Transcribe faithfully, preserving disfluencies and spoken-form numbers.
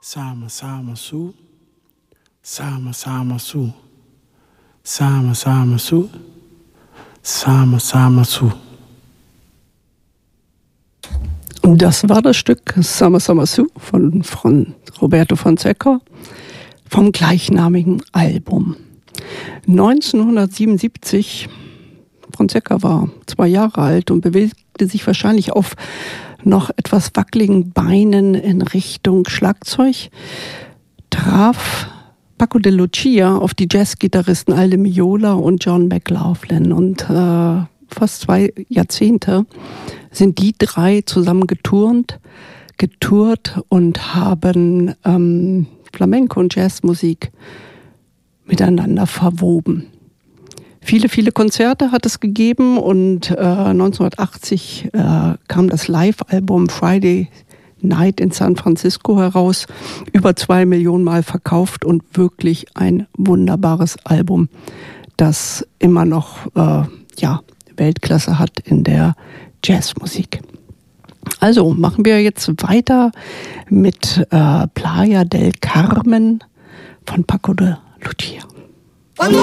Sama sama su, sama sama su, sama sama su, sama sama su. Das war das Stück Sama Sama Su von, von Roberto Fonseca vom gleichnamigen Album. neunzehnhundertsiebenundsiebzig, Fonseca war zwei Jahre alt und bewegte sich wahrscheinlich auf noch etwas wackeligen Beinen in Richtung Schlagzeug, traf Paco de Lucia auf die Jazzgitarristen Aldo Meola und John McLaughlin. Und äh, fast zwei Jahrzehnte sind die drei zusammen geturnt, getourt und haben ähm, Flamenco und Jazzmusik miteinander verwoben. Viele, viele Konzerte hat es gegeben und äh, neunzehnhundertachtzig äh, kam das Live-Album Friday Night in San Francisco heraus, über zwei Millionen Mal verkauft und wirklich ein wunderbares Album, das immer noch äh, ja, Weltklasse hat in der Jazzmusik. Also machen wir jetzt weiter mit äh, Playa del Carmen von Paco de Lucia.